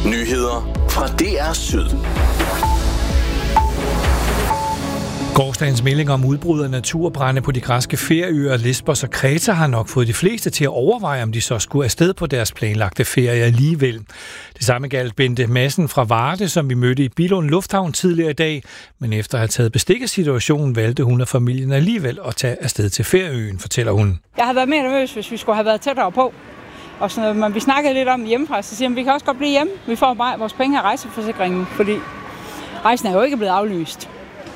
Nyheder fra DR Syd. Gårsdagens meldinger om udbrud af naturbrande på de græske ferieøer Lesbos og Kreta har nok fået de fleste til at overveje, om de så skulle afsted på deres planlagte ferie alligevel. Det samme galt Bente Madsen fra Varde, som vi mødte i Billund Lufthavn tidligere i dag, men efter at have taget bestik af situationen, valgte hun og familien alligevel at tage afsted til ferieøen, fortæller hun. Jeg havde været mere nervøs, hvis vi skulle have været tættere på. Og sådan noget, men vi snakkede lidt om hjemmefra, så siger vi kan også godt blive hjemme. Vi får bare vores penge af rejseforsikringen, fordi rejsen er jo ikke blevet aflyst.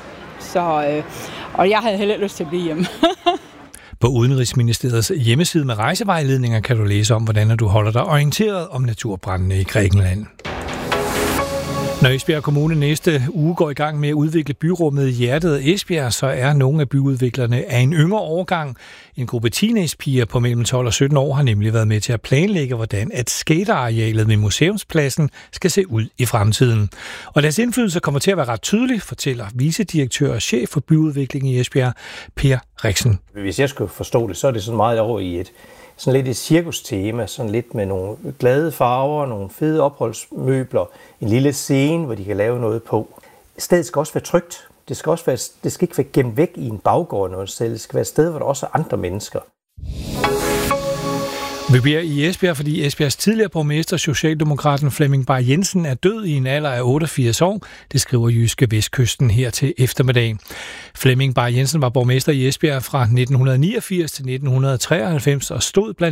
Og jeg havde heller ikke lyst til at blive hjemme. På Udenrigsministeriets hjemmeside med rejsevejledninger kan du læse om, hvordan du holder dig orienteret om naturbrandene i Grækenland. Når Esbjerg Kommune næste uge går i gang med at udvikle byrummet i hjertet af Esbjerg, så er nogle af byudviklerne af en yngre årgang. En gruppe teenagepiger på mellem 12 og 17 år har nemlig været med til at planlægge, hvordan at skatearealet med museumspladsen skal se ud i fremtiden. Og deres indflydelse kommer til at være ret tydelig, fortæller vicedirektør og chef for byudvikling i Esbjerg, Per Riksen. Hvis jeg skulle forstå det, så er det sådan meget over i sådan lidt et cirkustema, sådan lidt med nogle glade farver, nogle fede opholdsmøbler, en lille scene, hvor de kan lave noget på. Stedet skal også være trygt. Det skal ikke være gemt væk i en baggård noget sted. Det skal være et sted, hvor der også er andre mennesker. Vi bliver i Esbjerg, fordi Esbjergs tidligere borgmester, Socialdemokraten Flemming Bay Jensen, er død i en alder af 88 år. Det skriver Jyske Vestkysten her til eftermiddag. Flemming Bay Jensen var borgmester i Esbjerg fra 1989 til 1993 og stod blandt